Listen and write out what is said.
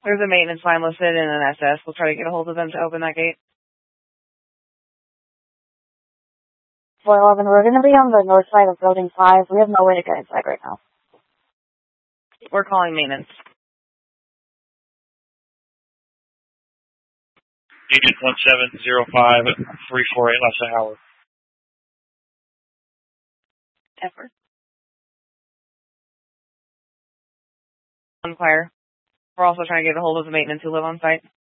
There's a maintenance line listed in an SS. We'll try to get a hold of them to open that gate. 411, we're going to be on the north side of Building 5. We have no way to get inside right now. We're calling maintenance. Agent 1705 at 348 last hour. Effort. On fire. We're also trying to get a hold of the maintenance who live on site.